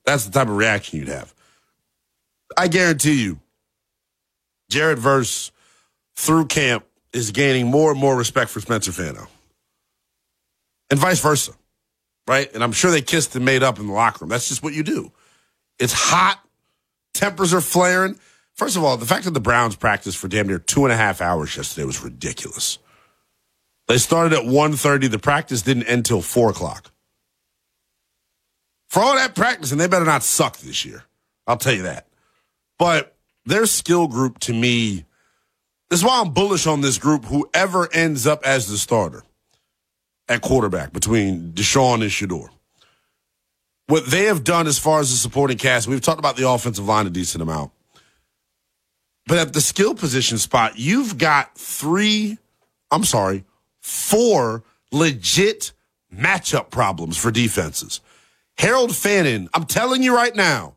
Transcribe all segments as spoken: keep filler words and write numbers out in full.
That's the type of reaction you'd have. I guarantee you, Jared Verse, through camp, is gaining more and more respect for Spencer Fano. And vice versa, right? And I'm sure they kissed and made up in the locker room. That's just what you do. It's hot. Tempers are flaring. First of all, the fact that the Browns practiced for damn near two and a half hours yesterday was ridiculous. They started at one thirty. The practice didn't end till four o'clock. For all that practicing, they better not suck this year. I'll tell you that. But their skill group, to me, this is why I'm bullish on this group, whoever ends up as the starter at quarterback between Deshaun and Shedeur. What they have done as far as the supporting cast, we've talked about the offensive line a decent amount. But at the skill position spot, you've got three, I'm sorry, four legit matchup problems for defenses. Harold Fannin, I'm telling you right now,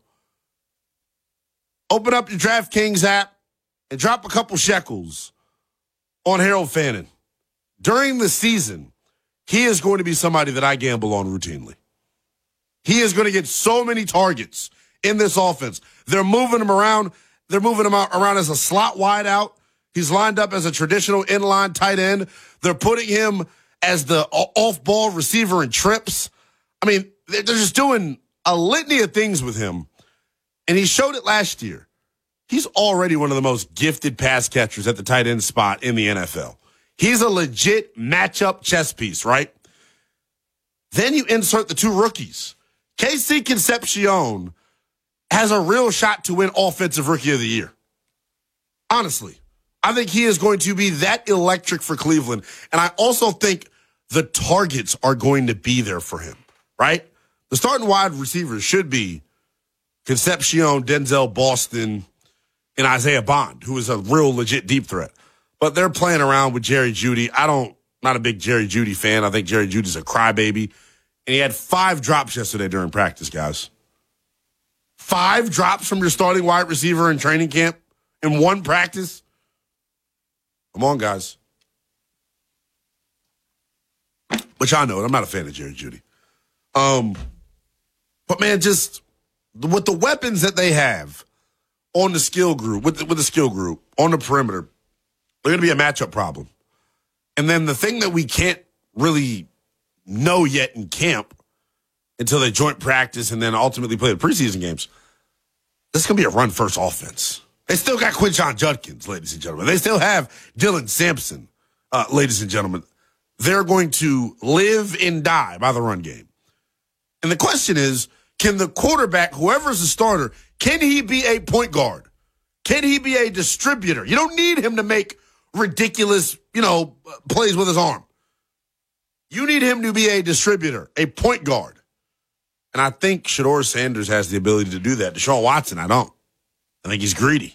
open up your DraftKings app and drop a couple shekels on Harold Fannin. During the season, he is going to be somebody that I gamble on routinely. He is going to get so many targets in this offense. They're moving him around. They're moving him around as a slot wide out. He's lined up as a traditional inline tight end. They're putting him as the off-ball receiver in trips. I mean, they're just doing a litany of things with him. And he showed it last year. He's already one of the most gifted pass catchers at the tight end spot in the N F L. He's a legit matchup chess piece, right? Then you insert the two rookies. Casey Concepcion has a real shot to win Offensive Rookie of the Year. Honestly, I think he is going to be that electric for Cleveland. And I also think the targets are going to be there for him, right? The starting wide receivers should be Concepcion, Denzel Boston, and Isaiah Bond, who is a real legit deep threat. But they're playing around with Jerry Jeudy. I don't, not a big Jerry Jeudy fan. I think Jerry Jeudy's a crybaby. And he had five drops yesterday during practice, guys. Five drops from your starting wide receiver in training camp in one practice. Come on, guys. Which I know, I'm not a fan of Jerry Jeudy. Um, but, man, just with the weapons that they have on the skill group, with the, with the skill group, on the perimeter, they're going to be a matchup problem. And then the thing that we can't really know yet in camp until they joint practice and then ultimately play the preseason games, this is going to be a run-first offense. They still got Quinshon Judkins, ladies and gentlemen. They still have Dylan Sampson, uh, ladies and gentlemen. They're going to live and die by the run game. And the question is, can the quarterback, whoever's the starter, can he be a point guard? Can he be a distributor? You don't need him to make ridiculous, you know, plays with his arm. You need him to be a distributor, a point guard. And I think Shedeur Sanders has the ability to do that. Deshaun Watson, I don't. I think he's greedy.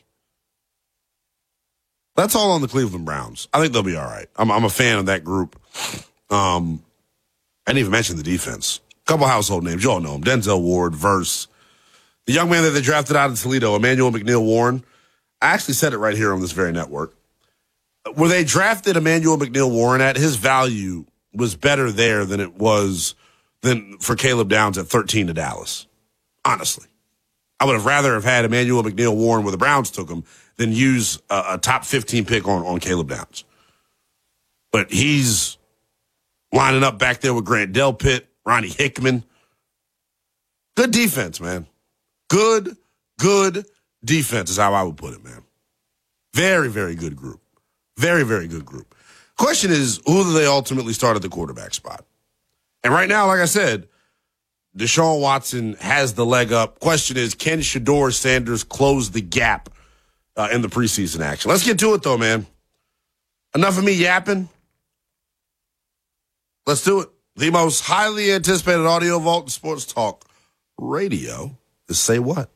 That's all on the Cleveland Browns. I think they'll be all right. I'm, I'm a fan of that group. Um, I didn't even mention the defense. A couple household names. You all know them. Denzel Ward, Verse. The young man that they drafted out of Toledo, Emmanuel McNeil Warren. I actually said it right here on this very network. Where they drafted Emmanuel McNeil Warren at, his value was better there than it was than for Caleb Downs at thirteen to Dallas. Honestly. I would have rather have had Emmanuel McNeil Warren where the Browns took him than use a, a top fifteen pick on, on Caleb Downs. But he's lining up back there with Grant Delpit, Ronnie Hickman. Good defense, man. Good, good defense is how I would put it, man. Very, very good group. Very, very good group. Question is, who do they ultimately start at the quarterback spot? And right now, like I said, Deshaun Watson has the leg up. Question is, can Shedeur Sanders close the gap uh, in the preseason action? Let's get to it, though, man. Enough of me yapping. Let's do it. The most highly anticipated audio vault in sports talk radio is Say What?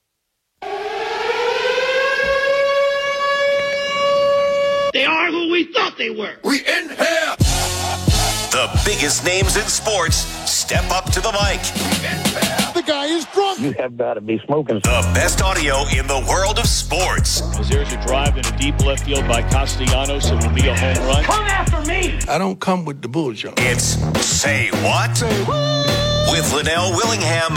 They are who we thought they were. We in here. The biggest names in sports step up to the mic. The guy is drunk. You have got to be smoking. The best audio in the world of sports. As there's a drive in a deep left field by Castellanos, it will be a home run. Come after me. I don't come with the bullshit. It's Say What? Say what? With Linnell Willingham